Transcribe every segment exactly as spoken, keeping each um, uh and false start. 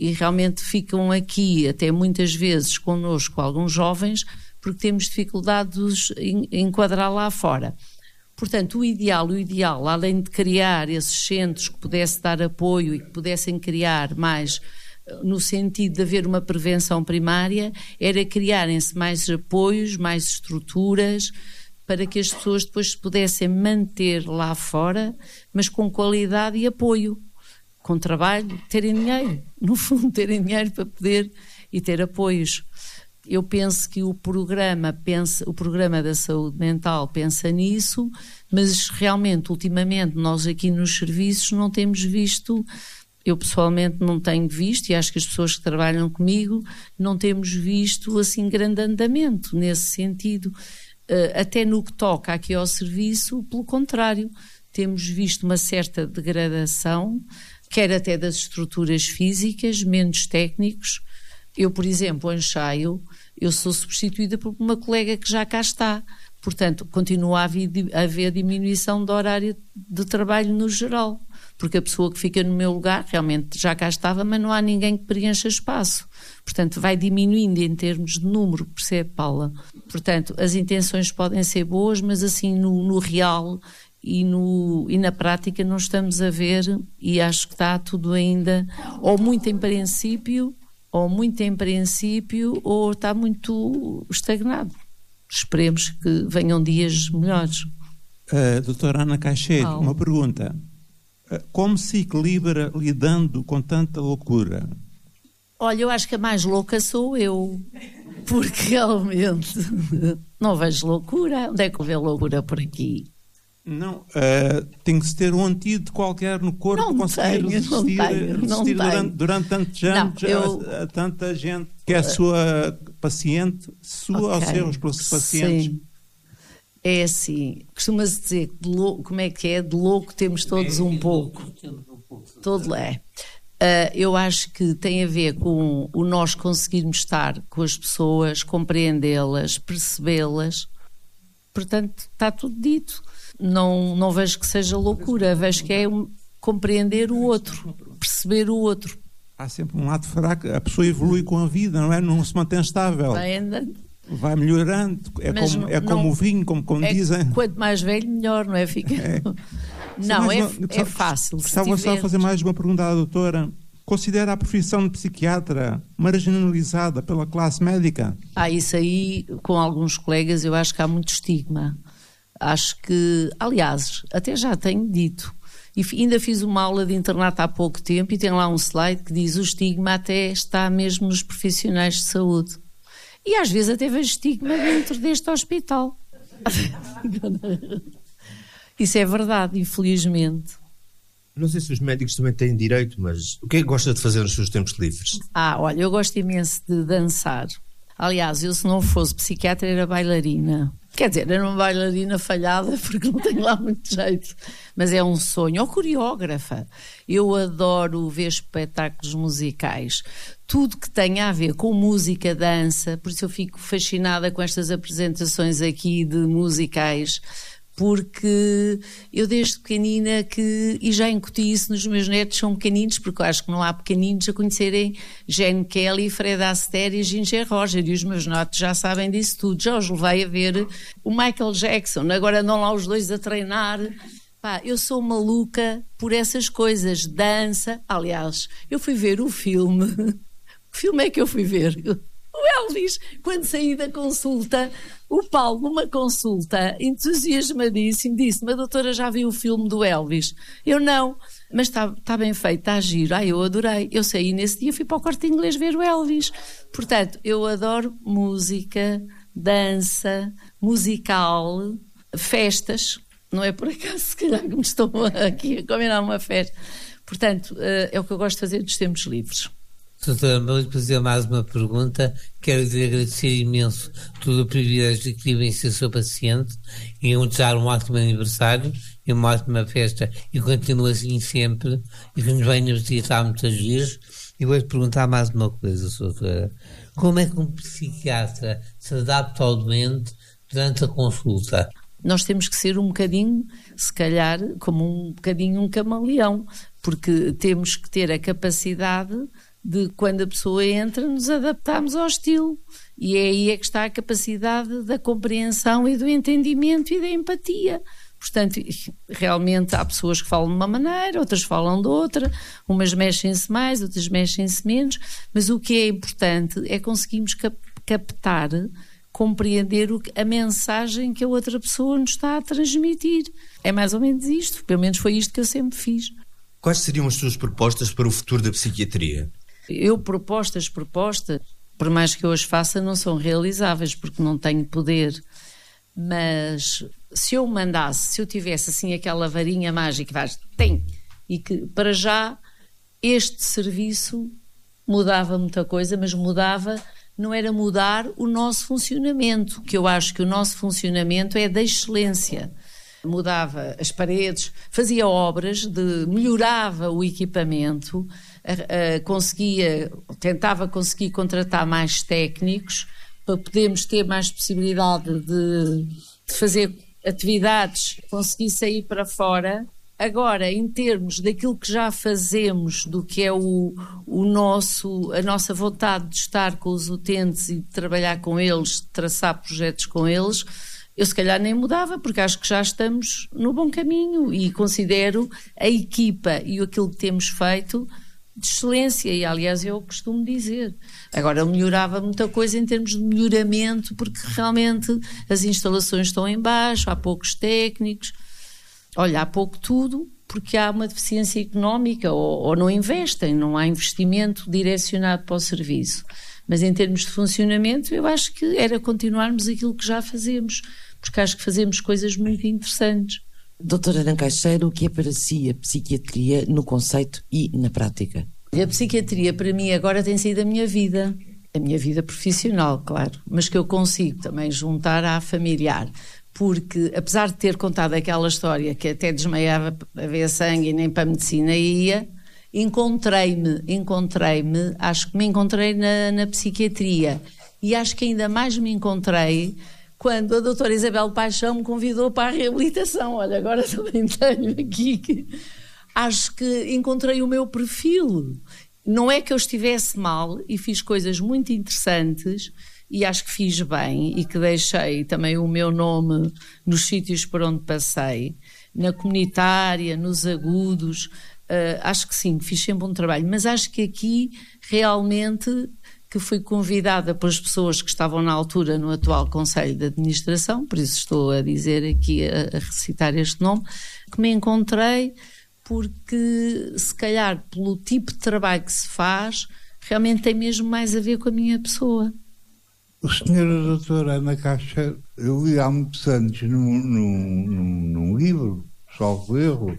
e realmente ficam aqui até muitas vezes connosco alguns jovens porque temos dificuldade de os enquadrar lá fora. Portanto, o ideal, o ideal, além de criar esses centros que pudesse dar apoio e que pudessem criar mais no sentido de haver uma prevenção primária, era criarem-se mais apoios, mais estruturas, para que as pessoas depois se pudessem manter lá fora, mas com qualidade e apoio, com trabalho, terem dinheiro, no fundo terem dinheiro para poder e ter apoios. Eu penso que o programa, pensa, o programa da saúde mental pensa nisso, mas realmente, ultimamente, nós aqui nos serviços não temos visto, eu pessoalmente não tenho visto, e acho que as pessoas que trabalham comigo não temos visto assim grande andamento nesse sentido. Até no que toca aqui ao serviço, pelo contrário, temos visto uma certa degradação, quer até das estruturas físicas, menos técnicos. Eu, por exemplo, ao ensaio, eu sou substituída por uma colega que já cá está. Portanto, continua a haver, a haver diminuição do horário de trabalho no geral, porque a pessoa que fica no meu lugar realmente já cá estava, mas não há ninguém que preencha espaço. Portanto, vai diminuindo em termos de número, percebe, Paula? Portanto, as intenções podem ser boas, mas assim no, no real e, no, e na prática não estamos a ver, e acho que está tudo ainda ou muito em princípio, ou muito em princípio, ou está muito estagnado. Esperemos que venham dias melhores. Uh, doutora Ana Caixeiro, oh. uma pergunta. Uh, como se equilibra lidando com tanta loucura? Olha, eu acho que a mais louca sou eu, porque realmente não vejo loucura. Onde é que eu vejo loucura por aqui? Não, uh, tem que se ter um antídoto qualquer no corpo para conseguir tenho, resistir, não tenho, resistir não durante, tenho. durante tantos anos não, eu, a, a tanta gente que é sua paciente, sua okay, ou seus pacientes. Sim. É assim, costuma-se dizer que de louco, como é que é? De louco temos todos um pouco. Todo é. Uh, eu acho que tem a ver com o nós conseguirmos estar com as pessoas, compreendê-las, percebê-las. Portanto, está tudo dito. Não, não vejo que seja loucura, vejo que é um, compreender o outro, perceber o outro. Há sempre um lado fraco, a pessoa evolui com a vida, não é? Não se mantém estável. Vai andando. Vai melhorando, é Mas como, não, é como não, o vinho, como, como é, dizem. Quanto mais velho, melhor, não é? Fica... É. Não, é, não, é fácil. Gostava só de fazer mais uma pergunta à doutora. Considera a profissão de psiquiatra marginalizada pela classe médica? Ah, isso aí, com alguns colegas, eu acho que há muito estigma. Acho que, aliás, até já tenho dito, e ainda fiz uma aula de internato há pouco tempo e tem lá um slide que diz o estigma até está mesmo nos profissionais de saúde. E às vezes até vejo estigma dentro deste hospital. Isso é verdade, infelizmente. Não sei se os médicos também têm direito, mas o que é que gosta de fazer nos seus tempos livres? Ah, olha, eu gosto imenso de dançar. Aliás, eu se não fosse psiquiatra era bailarina. Quer dizer, era uma bailarina falhada porque não tenho lá muito jeito. Mas é um sonho. Ou coreógrafa. Eu adoro ver espetáculos musicais. Tudo que tenha a ver com música, dança. Por isso eu fico fascinada com estas apresentações aqui de musicais. Porque eu desde pequenina que, e já incuti isso nos meus netos, são pequeninos, porque eu acho que não há pequeninos a conhecerem Gene Kelly, Fred Astaire e Ginger Rogers, e os meus netos já sabem disso tudo. Já os levei a ver o Michael Jackson, agora andam lá os dois a treinar. Pá, eu sou maluca por essas coisas, dança. Aliás, eu fui ver o filme, que filme é que eu fui ver? O Elvis, quando saí da consulta, o Paulo, numa consulta, entusiasmadíssimo, disse-me: a doutora já viu o filme do Elvis? Eu não, mas está tá bem feito, está giro. Ah, eu adorei. Eu saí nesse dia, fui para o Corte Inglês ver o Elvis. Portanto, eu adoro música, dança, musical, festas. Não é por acaso, se calhar, que me estou aqui a combinar uma festa. Portanto, é o que eu gosto de fazer dos tempos livres. Doutora, vou-lhe fazer mais uma pergunta. Quero lhe agradecer imenso todo o privilégio que tive em ser seu paciente e em desejar um ótimo aniversário e uma ótima festa, e continua assim sempre, e que nos venha visitar muitas vezes. E vou-lhe perguntar mais uma coisa, doutora. Como é que um psiquiatra se adapta ao doente durante a consulta? Nós temos que ser um bocadinho, se calhar, como um bocadinho um camaleão, porque temos que ter a capacidade de quando a pessoa entra, nos adaptarmos ao estilo. E é aí é que está a capacidade da compreensão e do entendimento e da empatia. Portanto, realmente há pessoas que falam de uma maneira, outras falam de outra, umas mexem-se mais, outras mexem-se menos, mas o que é importante é conseguirmos cap- captar, compreender o que, a mensagem que a outra pessoa nos está a transmitir. É mais ou menos isto, pelo menos foi isto que eu sempre fiz. Quais seriam as suas propostas para o futuro da psiquiatria? Eu, propostas, propostas, por mais que eu as faça, não são realizáveis, porque não tenho poder. Mas se eu mandasse, se eu tivesse assim aquela varinha mágica, vais, tem, e que para já este serviço mudava muita coisa, mas mudava, não era mudar o nosso funcionamento, que eu acho que o nosso funcionamento é da excelência. Mudava as paredes, fazia obras, de, melhorava o equipamento, a, a, conseguia, tentava conseguir contratar mais técnicos para podermos ter mais possibilidade de, de fazer atividades, conseguir sair para fora. Agora, em termos daquilo que já fazemos, do que é o, o nosso, a nossa vontade de estar com os utentes e de trabalhar com eles, de traçar projetos com eles, eu se calhar nem mudava, porque acho que já estamos no bom caminho e considero a equipa e aquilo que temos feito de excelência, e aliás eu costumo dizer. Agora melhorava muita coisa em termos de melhoramento, porque realmente as instalações estão em baixo, há poucos técnicos, olha, há pouco tudo, porque há uma deficiência económica, ou, ou não investem, não há investimento direcionado para o serviço. Mas em termos de funcionamento, eu acho que era continuarmos aquilo que já fazemos, porque acho que fazemos coisas muito interessantes. Doutora Ana Caixeira, o que é para si a psiquiatria no conceito e na prática? A psiquiatria para mim agora tem sido a minha vida, a minha vida profissional, claro, mas que eu consigo também juntar à familiar, porque apesar de ter contado aquela história que até desmaiava a ver sangue e nem para a medicina ia, encontrei-me, encontrei-me, acho que me encontrei na, na psiquiatria, e acho que ainda mais me encontrei quando a doutora Isabel Paixão me convidou para a reabilitação. Olha, agora também tenho aqui que acho que encontrei o meu perfil. Não é que eu estivesse mal, e fiz coisas muito interessantes, e acho que fiz bem, e que deixei também o meu nome nos sítios por onde passei, na comunitária, nos agudos, uh, acho que sim, fiz sempre um trabalho, mas acho que aqui realmente que fui convidada pelas pessoas que estavam na altura no atual Conselho de Administração, por isso estou a dizer aqui, a, a recitar este nome, que me encontrei, porque se calhar pelo tipo de trabalho que se faz, realmente tem mesmo mais a ver com a minha pessoa. O senhora doutora Ana Caixeira, eu li há muitos anos num, num, num, num livro, salvo erro,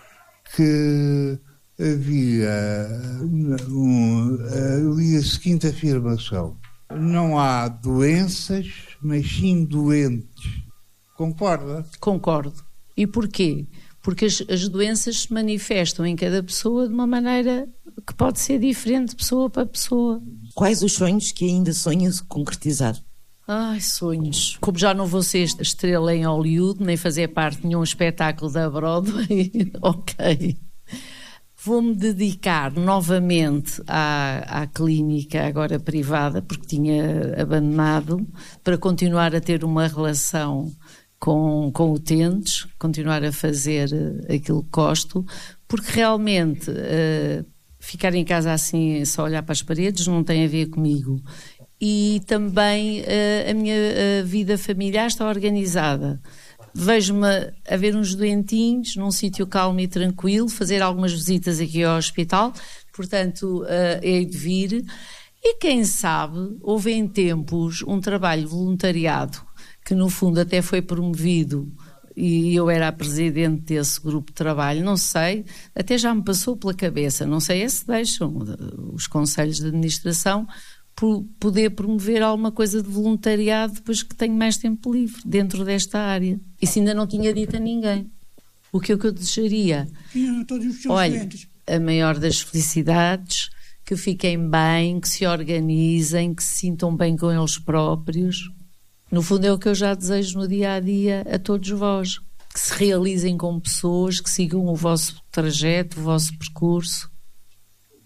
que havia um, ali a seguinte afirmação: não há doenças, mas sim doentes. Concorda? Concordo. E porquê? Porque as, as doenças se manifestam em cada pessoa de uma maneira que pode ser diferente de pessoa para pessoa. Quais os sonhos que ainda sonha concretizar? Ai, sonhos. Como já não vou ser estrela em Hollywood, nem fazer parte de nenhum espetáculo da Broadway, ok. Vou-me dedicar novamente à, à clínica, agora privada, porque tinha abandonado, para continuar a ter uma relação com, com utentes, continuar a fazer aquilo que gosto, porque realmente uh, ficar em casa assim, só olhar para as paredes, não tem a ver comigo. E também uh, a minha uh, vida familiar está organizada. Vejo-me a ver uns doentinhos num sítio calmo e tranquilo, fazer algumas visitas aqui ao hospital, portanto, uh, hei de vir. E quem sabe, houve em tempos um trabalho voluntariado, que no fundo até foi promovido, e eu era a presidente desse grupo de trabalho, não sei, até já me passou pela cabeça, não sei é se deixam os conselhos de administração poder promover alguma coisa de voluntariado depois que tenho mais tempo livre dentro desta área. Isso ainda não tinha dito a ninguém. O que é que eu desejaria? Sim, todos os seus Olha, clientes. A maior das felicidades, que fiquem bem, que se organizem, que se sintam bem com eles próprios. No fundo é o que eu já desejo no dia a dia a todos vós. Que se realizem como pessoas, que sigam o vosso trajeto, o vosso percurso.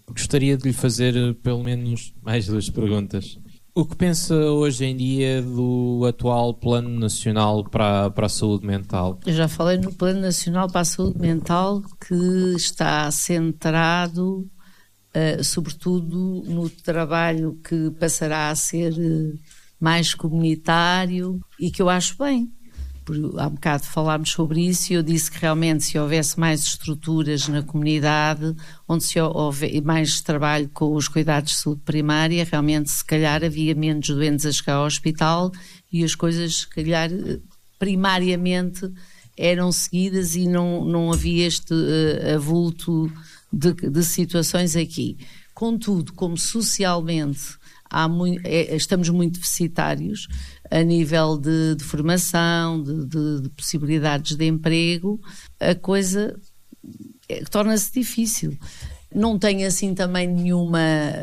Gostaria de lhe fazer pelo menos mais duas perguntas. O que pensa hoje em dia do atual Plano Nacional para, para a Saúde Mental? Eu já falei no Plano Nacional para a Saúde Mental, que está centrado, uh, sobretudo, no trabalho que passará a ser uh, mais comunitário e que eu acho bem. Há um bocado falámos sobre isso e eu disse que realmente se houvesse mais estruturas na comunidade, onde se houver mais trabalho com os cuidados de saúde primária, realmente se calhar havia menos doentes a chegar ao hospital e as coisas se calhar primariamente eram seguidas e não, não havia este uh, avulto de, de situações aqui. Contudo, como socialmente há muito, é, estamos muito deficitários a nível de, de formação, de, de, de possibilidades de emprego, a coisa é, torna-se difícil. Não tenho assim também nenhuma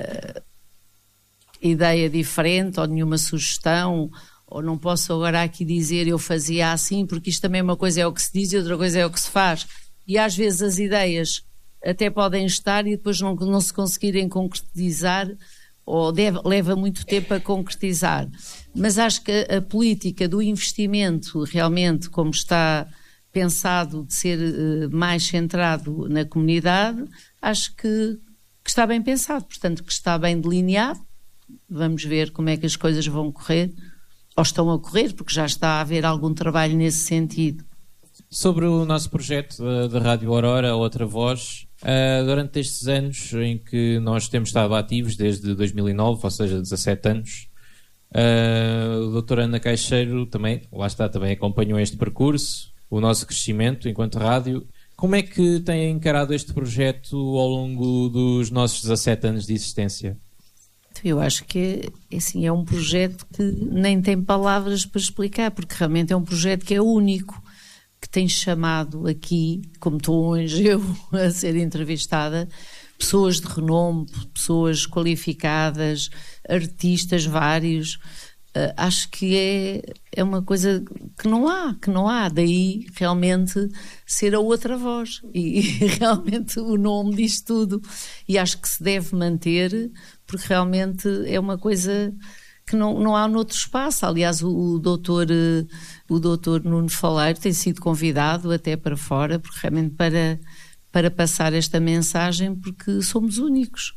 ideia diferente ou nenhuma sugestão, ou não posso agora aqui dizer eu fazia assim, porque isto também uma coisa é o que se diz e outra coisa é o que se faz. E às vezes as ideias até podem estar e depois não, não se conseguirem concretizar, ou deve, leva muito tempo a concretizar. Mas acho que a, a política do investimento, realmente, como está pensado de ser uh, mais centrado na comunidade, acho que, que está bem pensado, portanto, que está bem delineado. Vamos ver como é que as coisas vão correr, ou estão a correr, porque já está a haver algum trabalho nesse sentido. Sobre o nosso projeto da Rádio Aurora, a Outra Voz, uh, durante estes anos em que nós temos estado ativos, desde dois mil e nove, ou seja, dezassete anos, uh, a doutora Ana Caixeiro também, lá está, também acompanhou este percurso, o nosso crescimento enquanto rádio. Como é que tem encarado este projeto ao longo dos nossos dezassete anos de existência? Eu acho que é, assim, é um projeto que nem tem palavras para explicar, porque realmente é um projeto que é único, que tem chamado aqui, como estou hoje eu a ser entrevistada, pessoas de renome, pessoas qualificadas, artistas vários. Uh, acho que é, é uma coisa que não há, que não há, daí realmente ser a outra voz e, e realmente o nome diz tudo e acho que se deve manter porque realmente é uma coisa que não, não há noutro espaço. Aliás, o, o doutor o doutor Nuno Faleiro tem sido convidado até para fora porque realmente para, para passar esta mensagem, porque somos únicos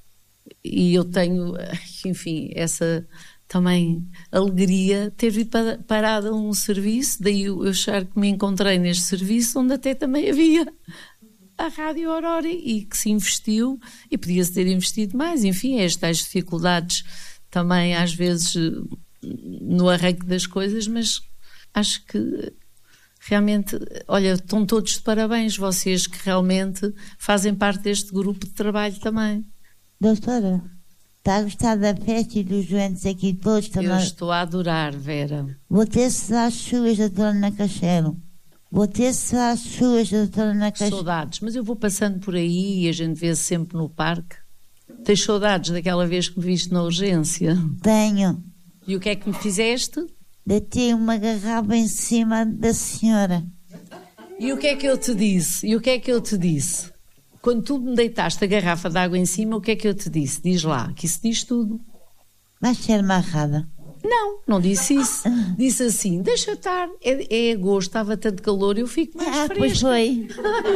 e eu tenho, enfim, essa também alegria ter vindo parado a um serviço, daí eu achar que me encontrei neste serviço onde até também havia a Rádio Aurora e que se investiu e podia-se ter investido mais. Enfim, estas dificuldades também às vezes no arranque das coisas, mas acho que realmente, olha, estão todos de parabéns vocês que realmente fazem parte deste grupo de trabalho também. Doutora, está a gostar da festa e dos doentes aqui todos também? Eu estou a adorar, Vera. Vou ter-se às suas, doutora Ana Caixeiro. Vou ter-se às suas, doutora Ana Caixeiro. Saudades, mas eu vou passando por aí e a gente vê-se sempre no parque. Tens saudades daquela vez que me viste na urgência? Tenho. E o que é que me fizeste? Deitei uma garrafa em cima da senhora. E o que é que eu te disse? E o que é que eu te disse? Quando tu me deitaste a garrafa de água em cima, o que é que eu te disse? Diz lá, que isso diz tudo. Vais ser amarrada? Não, não disse isso. Disse assim, deixa estar, é, é agosto, estava tanto calor, eu fico mais ah, fresca. Pois foi.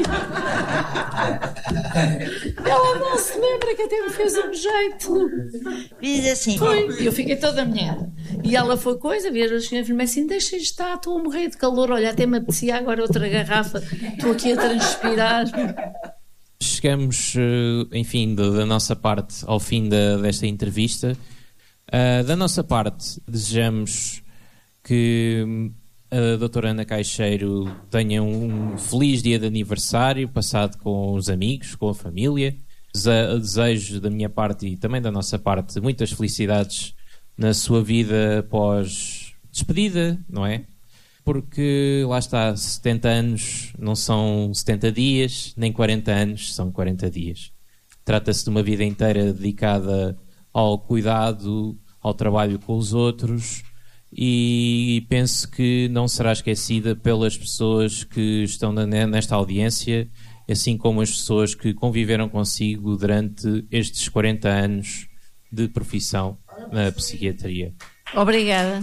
Ela não se lembra que até me fez um jeito. Diz assim. Foi, eu fiquei toda molhada. E ela foi coisa, ver as senhoras e assim, deixa estar, estou a morrer de calor, olha, até me apetecia agora outra garrafa, estou aqui a transpirar. Chegamos, enfim, da nossa parte ao fim da, desta entrevista. Uh, da nossa parte, desejamos que a doutora Ana Caixeiro tenha um feliz dia de aniversário, passado com os amigos, com a família. Desejo da minha parte e também da nossa parte muitas felicidades na sua vida após despedida, não é? Porque lá está, setenta anos não são setenta dias, nem quarenta anos são quarenta dias. Trata-se de uma vida inteira dedicada ao cuidado, ao trabalho com os outros e penso que não será esquecida pelas pessoas que estão nesta audiência assim como as pessoas que conviveram consigo durante estes quarenta anos de profissão na psiquiatria. Obrigada.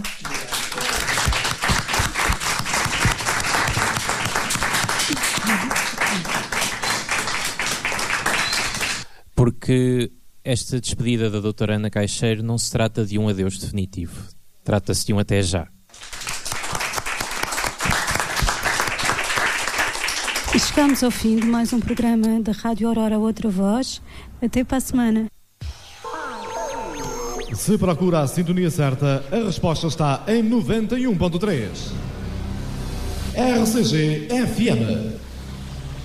Porque esta despedida da doutora Ana Caixeiro não se trata de um adeus definitivo. Trata-se de um até já. E chegamos ao fim de mais um programa da Rádio Aurora Outra Voz. Até para a semana. Se procura a sintonia certa, a resposta está em noventa e um ponto três. R C G F M.